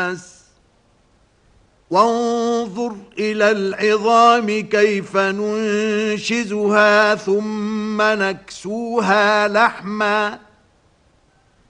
الناس وانظر إلى العظام كيف ننشزها ثم نكسوها لحما